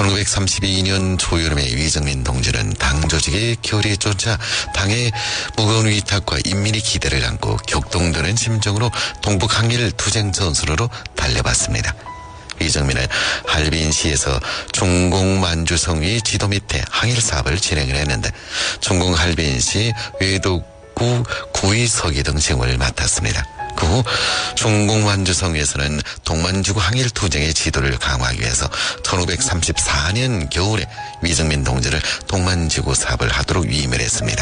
1932년 초여름에 위정민 동지는 당 조직의 결의에 쫓아 당의 무거운 위탁과 인민의 기대를 안고 격동되는 심정으로 동북 항일 투쟁 전선으로 달려봤습니다. 위정민은 할빈시에서 중공 만주성의 지도 밑에 항일 사업을 진행을 했는데 중공 할빈시 외도구 구의서기 등 직무를 맡았습니다. 그 후 중공 만주성에서는 동만주구 항일 투쟁의 지도를 강화하기 위해서 1934년 겨울에 위정민 동지를 동만지구 사업을 하도록 위임을 했습니다.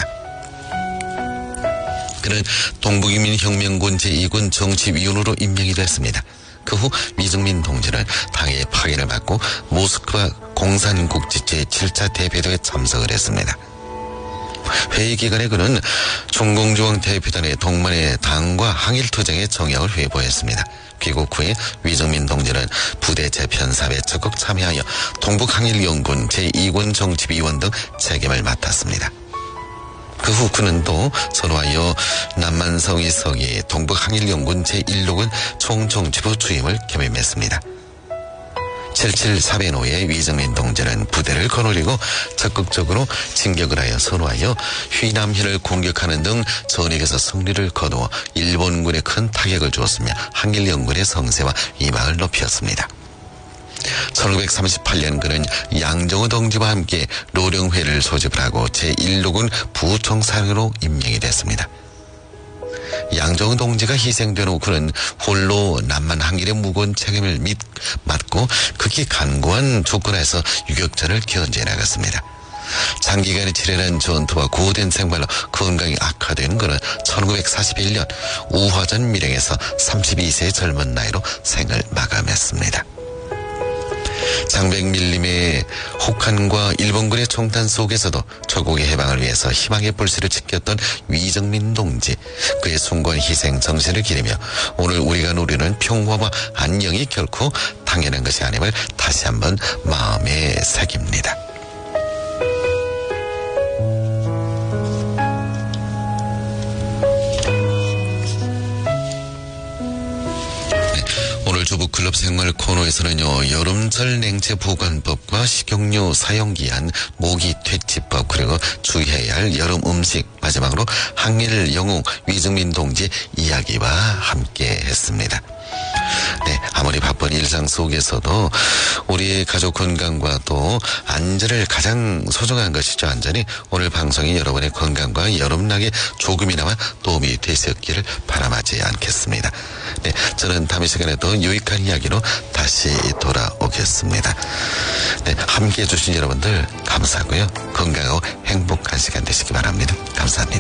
그는 동북인민혁명군 제2군 정치위원으로 임명이 됐습니다. 그 후 위정민 동지는 당의 파견을 받고 모스크바 공산국지 제7차 대회도에 참석을 했습니다. 회의 기간에 그는 중공중앙 대표단의 동만의 당과 항일투쟁의 정약을 회보했습니다. 귀국 후에 위정민 동지는 부대 재편 사업에 적극 참여하여 동북항일연군 제2군 정치위원 등 책임을 맡았습니다. 그 후 그는 또 선호하여 남만성의 서기 동북항일연군 제1로군 총정치부 주임을 겸임했습니다. 7.7 사변호에 위정민 동지는 부대를 거느리고 적극적으로 진격을 하여 선호하여 휘남현을 공격하는 등 전역에서 승리를 거두어 일본군에 큰 타격을 주었으며 항일연군의 성세와 위망을 높였습니다. 1938년 그는 양정호 동지와 함께 노령회를 소집을 하고 제1로군 부총사령으로 임명이 됐습니다. 양정호 동지가 희생된 후 그는 홀로 남만 항일의 무거운 책임을 맡고 극히 간고한 조건에서 유격전을 견제해 나갔습니다. 장기간의 치열한 전투와 고된 생활로 건강이 악화된 그는 1941년 우화전 밀행에서 32세의 젊은 나이로 생을 마감했습니다. 장백밀림의 혹한과 일본군의 총탄 속에서도 조국의 해방을 위해서 희망의 불씨를 지켰던 위정민 동지, 그의 숭고한 희생 정신을 기리며 오늘 우리가 누리는 평화와 안녕이 결코 당연한 것이 아님을 다시 한번 마음에 새깁니다. 오늘 주부클럽 생활 코너에서는요, 여름철 냉채 보관법과 식용유 사용기한 모기 퇴치법, 그리고 주의해야 할 여름 음식, 마지막으로 항일 영웅 위정민 동지 이야기와 함께 했습니다. 네, 아무리 바쁜 일상 속에서도 우리의 가족 건강과 또 안전을 가장 소중한 것이죠. 안전이. 오늘 방송이 여러분의 건강과 여름나기에 조금이나마 도움이 되셨기를 바람하지 않겠습니다. 네, 저는 다음 시간에 또 유익한 이야기로 다시 돌아오겠습니다. 네, 함께해 주신 여러분들 감사하고요. 건강하고 행복한 시간 되시기 바랍니다. 감사합니다.